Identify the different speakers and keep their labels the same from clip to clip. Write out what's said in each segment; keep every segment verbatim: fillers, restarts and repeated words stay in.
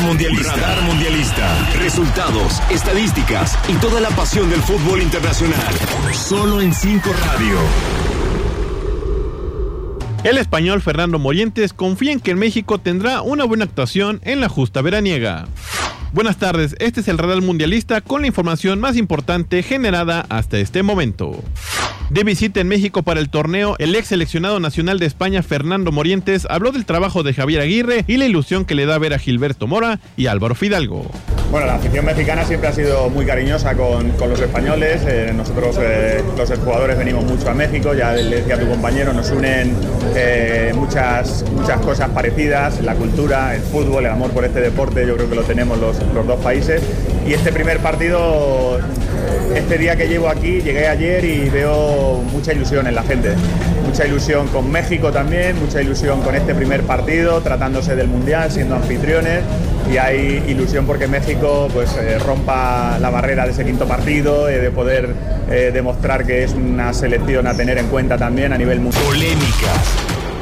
Speaker 1: Mundialista. Radar Mundialista. Resultados, estadísticas y toda la pasión del fútbol internacional. Solo en cinco Radio.
Speaker 2: El español Fernando Morientes confía en que México tendrá una buena actuación en la justa veraniega. Buenas tardes, este es el Radar Mundialista con la información más importante generada hasta este momento. De visita en México para el torneo, el ex seleccionado nacional de España, Fernando Morientes, habló del trabajo de Javier Aguirre y la ilusión que le da ver a Gilberto Mora y Álvaro Fidalgo.
Speaker 3: Bueno, la afición mexicana siempre ha sido muy cariñosa con, con los españoles. Eh, nosotros, eh, los jugadores, venimos mucho a México. Ya le decía a tu compañero, nos unen eh, muchas, muchas cosas parecidas: la cultura, el fútbol, el amor por este deporte. Yo creo que lo tenemos los, los dos países. Y este primer partido, este día que llevo aquí, llegué ayer y veo mucha ilusión en la gente. Mucha ilusión con México también, mucha ilusión con este primer partido, tratándose del Mundial, siendo anfitriones. Y hay ilusión porque México pues eh, rompa la barrera de ese quinto partido, eh, de poder eh, demostrar que es una selección a tener en cuenta también a nivel mundial.
Speaker 1: Polémicas.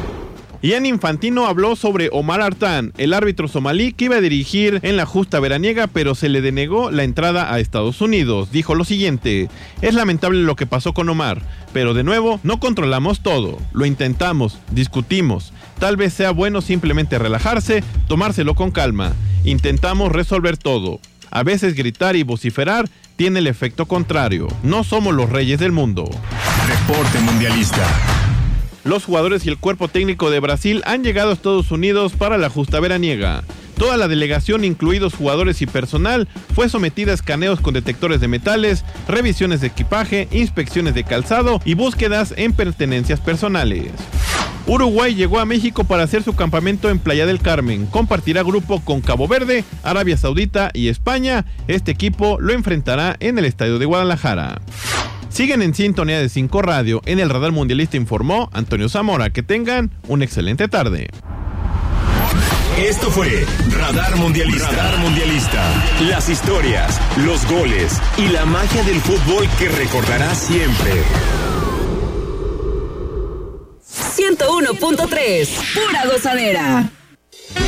Speaker 2: Gianni Infantino habló sobre Omar Artan, el árbitro somalí que iba a dirigir en la justa veraniega, pero se le denegó la entrada a Estados Unidos. Dijo lo siguiente: es lamentable lo que pasó con Omar, pero de nuevo no controlamos todo. Lo intentamos, discutimos. Tal vez sea bueno simplemente relajarse, tomárselo con calma. Intentamos resolver todo. A veces gritar y vociferar tiene el efecto contrario. No somos los reyes del mundo.
Speaker 1: Reporte Mundialista.
Speaker 2: Los jugadores y el cuerpo técnico de Brasil han llegado a Estados Unidos para la justa veraniega. Toda la delegación, incluidos jugadores y personal, fue sometida a escaneos con detectores de metales, revisiones de equipaje, inspecciones de calzado y búsquedas en pertenencias personales. Uruguay llegó a México para hacer su campamento en Playa del Carmen. Compartirá grupo con Cabo Verde, Arabia Saudita y España. Este equipo lo enfrentará en el Estadio de Guadalajara. Siguen en sintonía de cinco Radio. En el Radar Mundialista informó Antonio Zamora. Que tengan una excelente tarde.
Speaker 1: Esto fue Radar Mundialista. Radar Mundialista. Las historias, los goles y la magia del fútbol que recordarás siempre.
Speaker 4: ciento uno punto tres, pura gozadera.